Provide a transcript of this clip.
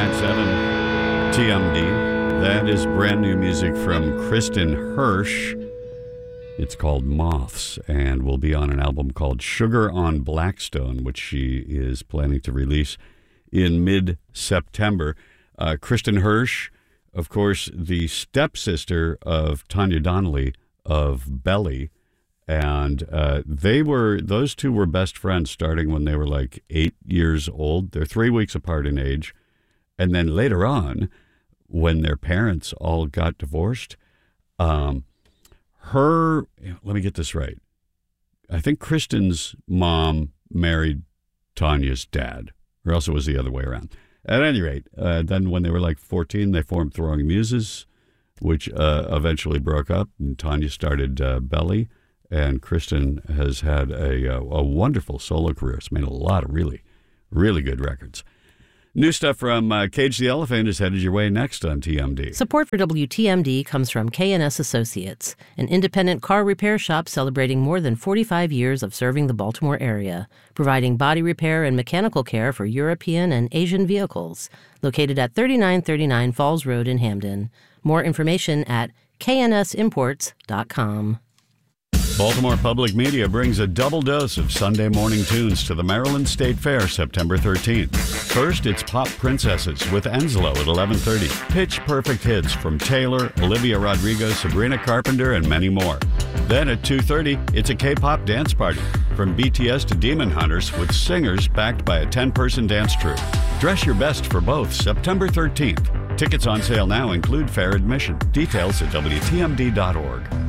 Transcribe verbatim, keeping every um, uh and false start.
point seven T M D. That is brand new music from Kristen Hirsch. It's called Moths and will be on an album called Sugar on Blackstone, which she is planning to release in mid-September. Uh, Kristen Hirsch, of course, the stepsister of Tanya Donnelly of Belly. And uh, they were, those two were best friends starting when they were like eight years old. They're three weeks apart in age. And then later on, when their parents all got divorced, um, her, let me get this right. I think Kristen's mom married Tanya's dad, or else it was the other way around. At any rate, uh, then when they were like fourteen, they formed Throwing Muses, which uh, eventually broke up, and Tanya started uh, Belly. And Kristen has had a, a wonderful solo career. It's made a lot of really, really good records. New stuff from uh, Cage the Elephant is headed your way next on T M D. Support for W T M D comes from K and S Associates, an independent car repair shop celebrating more than forty-five years of serving the Baltimore area, providing body repair and mechanical care for European and Asian vehicles. Located at thirty-nine thirty-nine Falls Road in Hamden. More information at K N S imports dot com. Baltimore Public Media brings a double dose of Sunday morning tunes to the Maryland State Fair September thirteenth. First, it's Pop Princesses with Enzlo at eleven thirty. Pitch Perfect hits from Taylor, Olivia Rodrigo, Sabrina Carpenter, and many more. Then at two thirty, it's a K-pop dance party from B T S to Demon Hunters with singers backed by a ten-person dance troupe. Dress your best for both September thirteenth. Tickets on sale now include fair admission. Details at W T M D dot org.